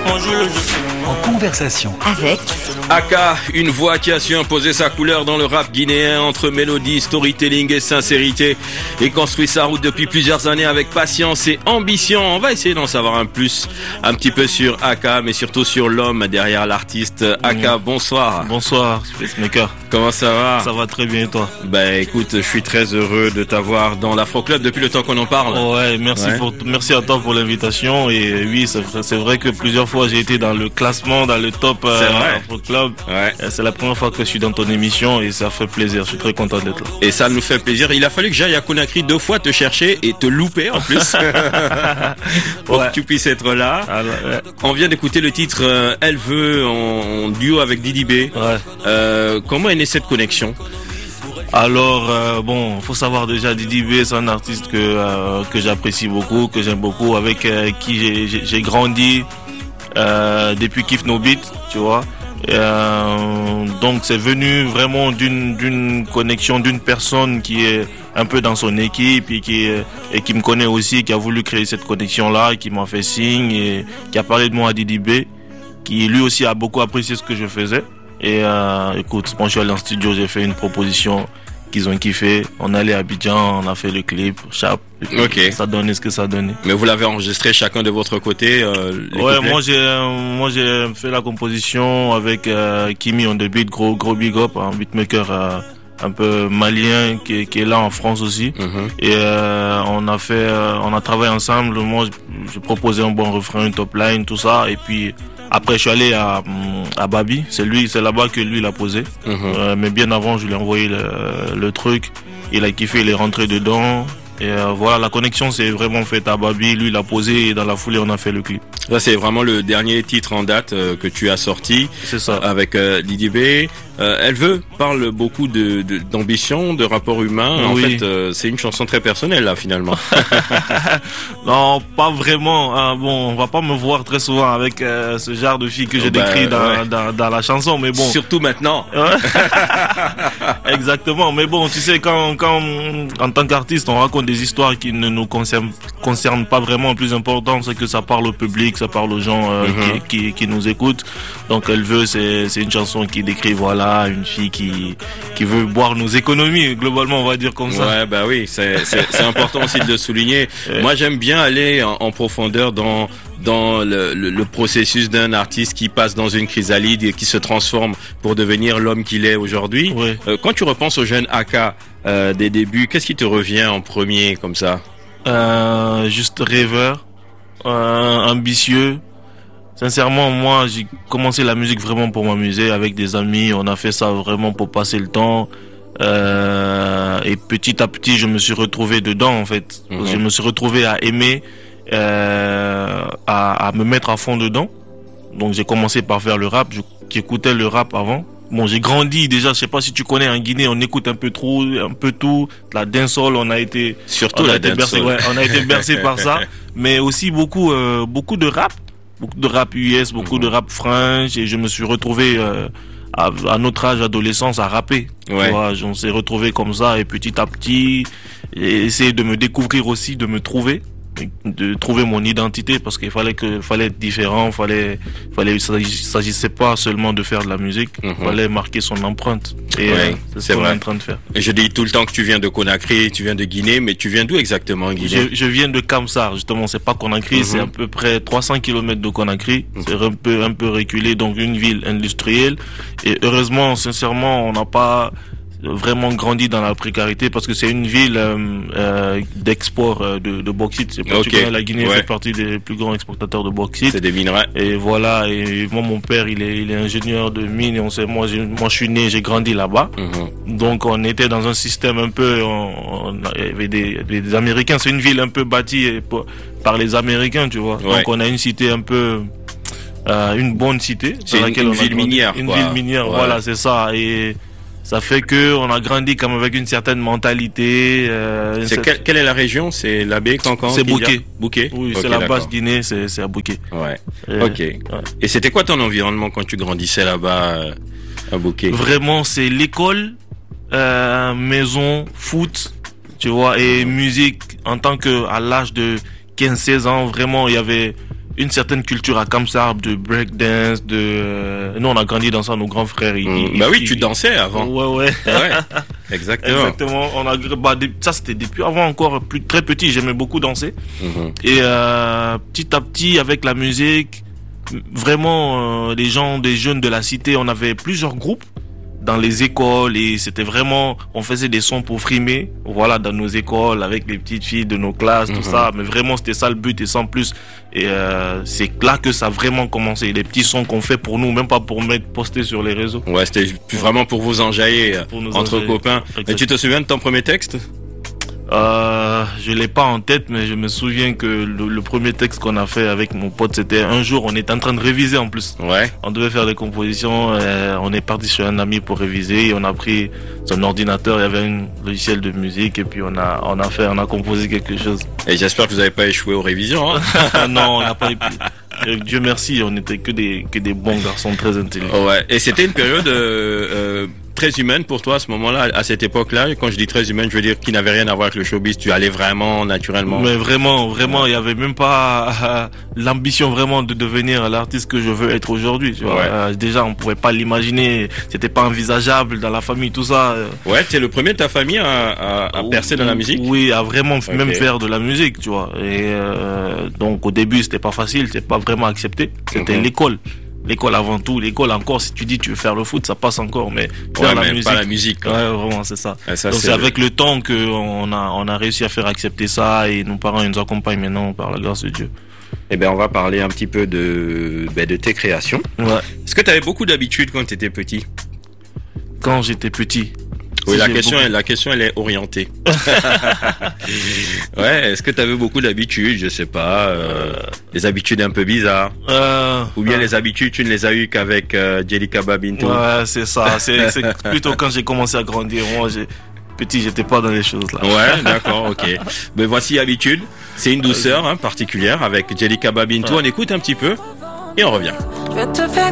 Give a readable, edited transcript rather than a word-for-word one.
En conversation avec Aka, une voix qui a su imposer sa couleur dans le rap guinéen entre mélodie, storytelling et sincérité, et construit sa route depuis plusieurs années avec patience et ambition. On va essayer d'en savoir un petit peu sur Aka, mais surtout sur l'homme derrière l'artiste. Aka, bonsoir. Bonsoir, Pacemaker. Comment ça va? Ça va très bien et toi? Ben écoute, je suis très heureux de t'avoir dans l'Afro Club depuis le temps qu'on en parle. Ouais, merci à toi pour l'invitation. Et oui, c'est vrai que plusieurs fois j'ai été dans le classement, dans le top Afro Club. Ouais. C'est la première fois que je suis dans ton émission et ça fait plaisir. Je suis très content d'être là. Et ça nous fait plaisir. Il a fallu que j'aille à Conakry 2 fois te chercher et te louper en plus pour que tu puisses être là. Alors, ouais. On vient d'écouter le titre Elle veut en duo avec Didi B. Ouais. Comment est née cette connexion? Alors bon, faut savoir déjà Didi B, c'est un artiste que j'apprécie beaucoup, que j'aime beaucoup, avec qui j'ai grandi depuis Kiff No Beat, tu vois. Donc c'est venu vraiment d'une connexion d'une personne qui est un peu dans son équipe et qui me connaît aussi, qui a voulu créer cette connexion là, qui m'a fait signe et qui a parlé de moi à Didi B, qui lui aussi a beaucoup apprécié ce que je faisais. Et écoute, moi je suis allé en studio, j'ai fait une proposition qu'ils ont kiffé. On est allé à Abidjan, on a fait le clip, Chap. Ok. Ça donnait ce que ça donnait. Mais vous l'avez enregistré chacun de votre côté les Ouais, couplets? moi j'ai fait la composition avec Kimi on the beat, gros big up, un beatmaker un peu malien qui est là en France aussi. Et on a travaillé ensemble. Moi je proposais un bon refrain, une top line, tout ça. Et puis après, je suis allé à Babi. C'est là-bas que lui, il a posé. Mais bien avant, je lui ai envoyé le truc. Il a kiffé, il est rentré dedans. Et voilà, la connexion s'est vraiment faite à Babi. Lui, il a posé et dans la foulée, on a fait le clip. Ça, c'est vraiment le dernier titre en date que tu as sorti. C'est ça. Avec Didi B. Elle veut parle beaucoup d'ambition, de rapport humain. En Oui. fait, c'est une chanson très personnelle là finalement. Non, pas vraiment. Hein. Bon, on va pas me voir très souvent avec ce genre de fille que j'ai décrit dans la chanson, mais bon. Surtout maintenant. Exactement. Mais bon, tu sais, quand en tant qu'artiste, on raconte des histoires qui ne nous concernent pas vraiment. Le plus important, c'est que ça parle au public, ça parle aux gens qui nous écoutent. Donc, Elle veut, c'est une chanson qui décrit, voilà, une fille qui veut boire nos économies, globalement, on va dire comme ça. Ouais, bah oui, c'est important aussi de le souligner. Moi, j'aime bien aller en profondeur dans le processus d'un artiste qui passe dans une chrysalide et qui se transforme pour devenir l'homme qu'il est aujourd'hui. Ouais. Quand tu repenses au jeune Aka des débuts, qu'est-ce qui te revient en premier comme ça? Juste rêveur, ambitieux. Sincèrement, moi, j'ai commencé la musique vraiment pour m'amuser avec des amis. On a fait ça vraiment pour passer le temps. Et petit à petit, je me suis retrouvé dedans, en fait. Je me suis retrouvé à aimer, à me mettre à fond dedans. Donc, j'ai commencé par faire le rap. J'écoutais le rap avant. Bon, j'ai grandi déjà. Je sais pas si tu connais, en Guinée, on écoute un peu tout. La dancehall, on a été bercé par ça. Mais aussi beaucoup de rap. Beaucoup de rap US, beaucoup de rap French, et je me suis retrouvé à notre âge, adolescence, à rapper. Ouais. Tu vois, on s'est retrouvé comme ça, et petit à petit, essayer de me découvrir aussi, de me trouver, de trouver mon identité, parce qu'il fallait être différent, il s'agissait pas seulement de faire de la musique, il fallait marquer son empreinte. Et c'est ce qu'on est en train de faire. Et je dis tout le temps que tu viens de Conakry, tu viens de Guinée, mais tu viens d'où exactement en Guinée? Je viens de Kamsar, justement, c'est pas Conakry, c'est à peu près 300 km de Conakry, c'est un peu reculé, donc une ville industrielle. Et heureusement, sincèrement, on n'a pas vraiment grandi dans la précarité parce que c'est une ville d'export de bauxite. C'est pas, tu connais, la Guinée fait partie des plus grands exportateurs de bauxite. C'est des minerais. Et voilà, et moi mon père il est ingénieur de mine et moi je suis né, j'ai grandi là-bas. Donc on était dans un système un peu il y avait des Américains, c'est une ville un peu bâtie par les Américains, tu vois. Donc on a une cité un peu une bonne cité, c'est une ville minière. Une ville minière, voilà, c'est ça. Et ça fait que on a grandi comme avec une certaine mentalité. Quelle est la région? C'est la baie, Cancan? C'est Bouquet. Bouquet. Oui, c'est la basse Guinée, c'est à Bouquet. Ouais. Ouais. Et c'était quoi ton environnement quand tu grandissais là-bas à Bouquet? Vraiment, c'est l'école, maison, foot, tu vois, et musique. En tant que à l'âge de 15-16 ans, vraiment, il y avait une certaine culture à Kamsar de breakdance, nous on a grandi dans ça, nos grands frères. Tu dansais avant. Ouais. Exactement. Ça c'était depuis avant encore, très petit, j'aimais beaucoup danser. Et petit à petit avec la musique, vraiment des jeunes de la cité, on avait plusieurs groupes dans les écoles et c'était vraiment, on faisait des sons pour frimer, voilà, dans nos écoles avec les petites filles de nos classes, tout ça, mais vraiment c'était ça le but et sans plus. Et c'est là que ça a vraiment commencé, les petits sons qu'on fait pour nous, même pas pour poster sur les réseaux. Ouais, c'était vraiment pour vous enjailler entre copains. Et tu te souviens de ton premier texte? Je l'ai pas en tête, mais je me souviens que le premier texte qu'on a fait avec mon pote, c'était un jour, on était en train de réviser en plus. Ouais. On devait faire des compositions, on est parti chez un ami pour réviser, et on a pris son ordinateur, il y avait un logiciel de musique, et puis on a composé quelque chose. Et j'espère que vous n'avez pas échoué aux révisions, hein? Non, on n'a pas échoué. Dieu merci, on était que des bons garçons très intelligents. Ouais. Et c'était une période très humaine pour toi à ce moment-là, à cette époque-là. Et quand je dis très humaine, je veux dire qu'il n'avait rien à voir avec le showbiz. Tu allais vraiment naturellement. Mais vraiment, il y avait même pas l'ambition vraiment de devenir l'artiste que je veux être aujourd'hui. Tu vois. Déjà, on pouvait pas l'imaginer. C'était pas envisageable dans la famille, tout ça. Ouais, t'es le premier de ta famille à percer dans la musique. Oui, à vraiment même faire de la musique, tu vois. Et donc au début, c'était pas facile, c'était pas vraiment accepté. C'était l'école. L'école avant tout, l'école encore, si tu dis tu veux faire le foot, ça passe encore, mais faire la musique. Pas la musique. Ouais, vraiment, c'est ça. Donc c'est avec le temps qu'on a réussi à faire accepter ça et nos parents ils nous accompagnent maintenant par la grâce de Dieu. Eh ben, on va parler un petit peu de tes créations. Ouais. Est-ce que tu avais beaucoup d'habitude quand tu étais petit? Quand j'étais petit. Oui, la question elle est orientée. Ouais, est-ce que tu avais beaucoup d'habitudes, je sais pas, des habitudes un peu bizarres, ou bien les habitudes tu ne les as eues qu'avec Djelika Babinto? Ouais, c'est ça. C'est plutôt quand j'ai commencé à grandir. Moi, petit, j'étais pas dans les choses là. Ouais, d'accord, ok. Mais voici Habitude. C'est une douceur particulière avec Djelika Babinto. On écoute un petit peu et on revient.